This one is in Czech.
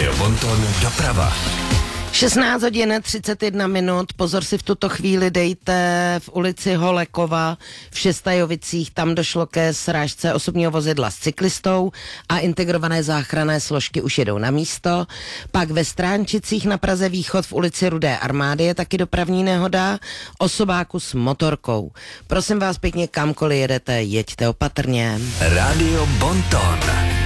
Radio Bonton doprava. 16 hodin 31 minut, pozor si v tuto chvíli dejte v ulici Holekova v Šestajovicích, tam došlo ke srážce osobního vozidla s cyklistou a integrované záchranné složky už jedou na místo. Pak ve Stránčicích na Praze východ v ulici Rudé armády je taky dopravní nehoda, osobáku s motorkou. Prosím vás pěkně, kamkoliv jedete, jeďte opatrně. Radio Bonton.